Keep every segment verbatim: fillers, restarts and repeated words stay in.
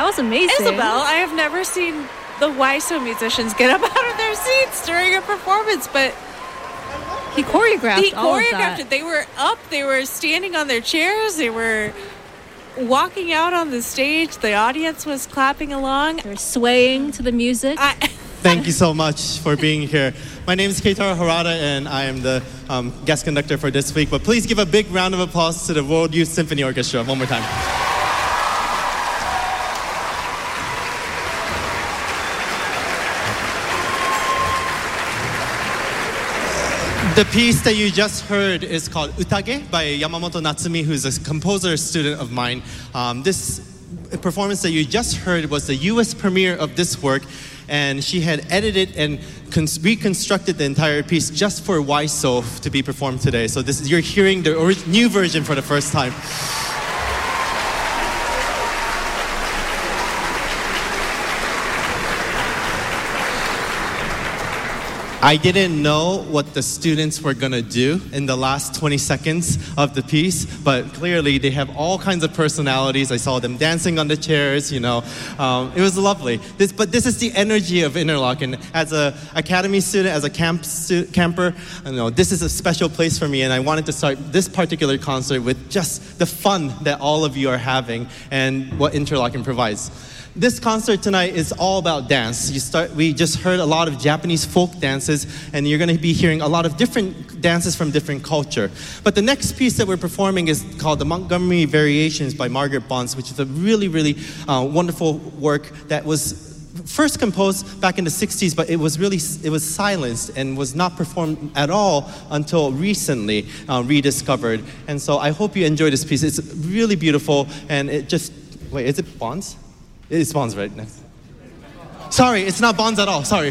was amazing. Isabel, I have never seen the Y S O musicians get up out of their seats during a performance, but he choreographed he all choreographed of that. it. They were up, they were standing on their chairs, they were walking out on the stage. The audience was clapping along. They were swaying to the music. I, Thank you so much for being here. My name is Keitaro Harada, and I am the um, guest conductor for this week. But please give a big round of applause to the World Youth Symphony Orchestra one more time. The piece that you just heard is called Utage by Yamamoto Natsumi, who's a composer student of mine. Um, this performance that you just heard was the U S premiere of this work, and she had edited and cons- reconstructed the entire piece just for Y S O to be performed today. So this is, you're hearing the ori- new version for the first time. I didn't know what the students were going to do in the last twenty seconds of the piece, but clearly they have all kinds of personalities. I saw them dancing on the chairs, you know. Um, it was lovely. This, but this is the energy of Interlochen. As an academy student, as a camp stu- camper, I know this is a special place for me, and I wanted to start this particular concert with just the fun that all of you are having and what Interlochen provides. This concert tonight is all about dance. You start. We just heard a lot of Japanese folk dances, and you're going to be hearing a lot of different dances from different culture. But the next piece that we're performing is called the Montgomery Variations by Margaret Bonds, which is a really, really uh, wonderful work that was first composed back in the sixties, but it was really it was silenced and was not performed at all until recently uh, rediscovered. And so I hope you enjoy this piece. It's really beautiful, and it just wait. Is it Bonds? It's Bonds, right? Next. Sorry, it's not Bonds at all. Sorry.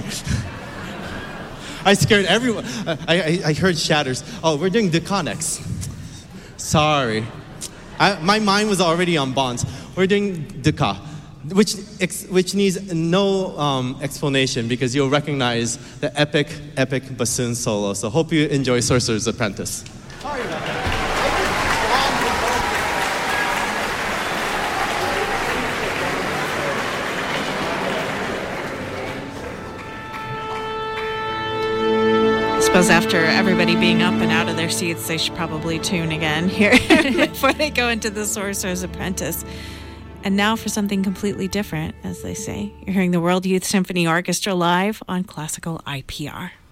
I scared everyone. I, I, I heard shatters. Oh, we're doing Duka next. Sorry. I, my mind was already on Bonds. We're doing Duka, which, ex, which needs no um, explanation because you'll recognize the epic, epic bassoon solo. So hope you enjoy Sorcerer's Apprentice. Sorry about that. I suppose after everybody being up and out of their seats, they should probably tune again here before they go into the Sorcerer's Apprentice. And now for something completely different, as they say. You're hearing the World Youth Symphony Orchestra live on Classical I P R.